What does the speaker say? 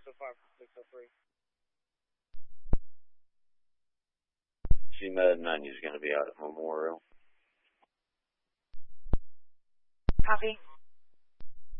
605 603. CMed 90 is going to be out at Memorial. Copy.